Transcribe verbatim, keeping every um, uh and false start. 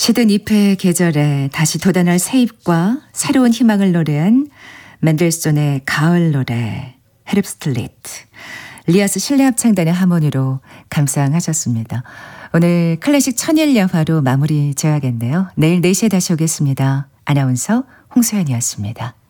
시든 잎의 계절에 다시 돋아날 새잎과 새로운 희망을 노래한 맨델손의 가을 노래 헤릅스틀리트, 리아스 실내 합창단의 하모니로 감상하셨습니다. 오늘 클래식 천일 여화로 마무리 지어야겠네요. 내일 네 시에 다시 오겠습니다. 아나운서 홍소연이었습니다.